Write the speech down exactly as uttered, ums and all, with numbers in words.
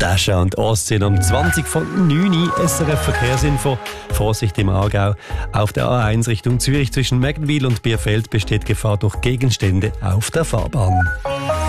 Dascha und Ostsee um zwanzig von neun S R F Verkehrsinfo. Vorsicht im Aargau. Auf der A eins Richtung Zürich zwischen Meggenwil und Bierfeld besteht Gefahr durch Gegenstände auf der Fahrbahn.